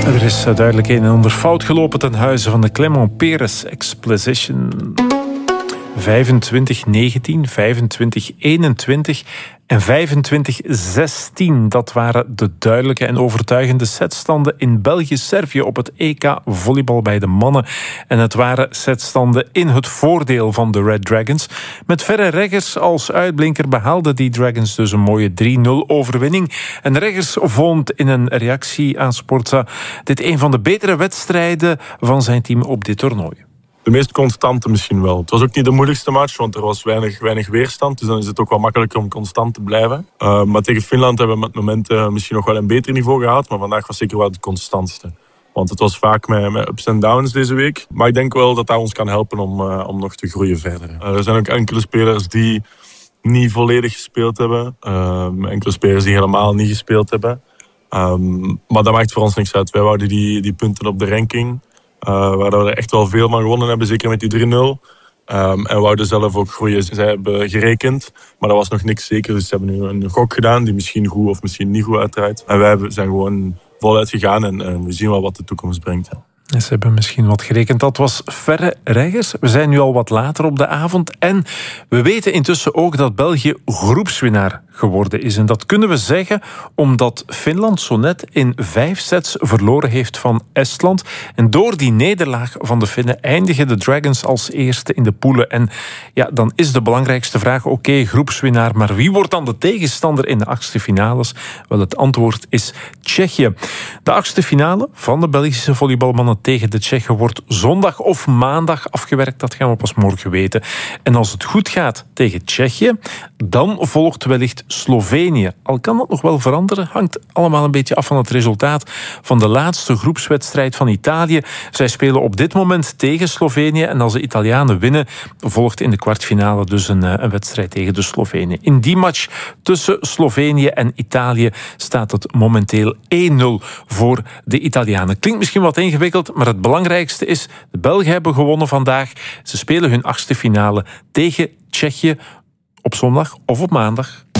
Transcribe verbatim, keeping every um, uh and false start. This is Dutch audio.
Er is duidelijk een en ander fout gelopen ten huize van de Clement Peres Explosion. vijfentwintig negentien, vijfentwintig eenentwintig en vijfentwintig zestien. Dat waren de duidelijke en overtuigende setstanden in België-Servië op het E K volleybal bij de mannen. En het waren setstanden in het voordeel van de Red Dragons. Met Verre Reggers als uitblinker behaalden die Dragons dus een mooie drie nul overwinning. En Reggers vond in een reactie aan Sportza dit een van de betere wedstrijden van zijn team op dit toernooi. De meest constante misschien wel. Het was ook niet de moeilijkste match, want er was weinig, weinig weerstand. Dus dan is het ook wel makkelijker om constant te blijven. Uh, maar tegen Finland hebben we met momenten misschien nog wel een beter niveau gehad. Maar vandaag was zeker wel het constantste. Want het was vaak met, met ups en downs deze week. Maar ik denk wel dat dat ons kan helpen om, uh, om nog te groeien verder. Uh, er zijn ook enkele spelers die niet volledig gespeeld hebben. Uh, enkele spelers die helemaal niet gespeeld hebben. Um, maar dat maakt voor ons niks uit. Wij wouden die, die punten op de ranking. Uh, waar we er echt wel veel van gewonnen hebben, zeker met die drie nul. Um, en we wouden zelf ook groeien. Zij hebben gerekend, maar dat was nog niks zeker. Dus ze hebben nu een gok gedaan, die misschien goed of misschien niet goed uitdraait. En wij zijn gewoon voluit gegaan en, en we zien wel wat de toekomst brengt. Ja. Ze hebben misschien wat gerekend. Dat was Verre Reggers. We zijn nu al wat later op de avond. En we weten intussen ook dat België groepswinnaar geworden is. En dat kunnen we zeggen omdat Finland zo net in vijf sets verloren heeft van Estland. En door die nederlaag van de Finnen eindigen de Dragons als eerste in de poelen. En ja, dan is de belangrijkste vraag, oké, okay, groepswinnaar, maar wie wordt dan de tegenstander in de achtste finales? Wel, het antwoord is Tsjechië. De achtste finale van de Belgische volleybalmannen tegen de Tsjechen wordt zondag of maandag afgewerkt. Dat gaan we pas morgen weten. En als het goed gaat tegen Tsjechië, dan volgt wellicht Slovenië. Al kan dat nog wel veranderen, hangt allemaal een beetje af van het resultaat van de laatste groepswedstrijd van Italië. Zij spelen op dit moment tegen Slovenië en als de Italianen winnen, volgt in de kwartfinale dus een, een wedstrijd tegen de Slovenen. In die match tussen Slovenië en Italië staat het momenteel één nul voor de Italianen. Klinkt misschien wat ingewikkeld, maar het belangrijkste is, de Belgen hebben gewonnen vandaag. Ze spelen hun achtste finale tegen Tsjechië op zondag of op maandag.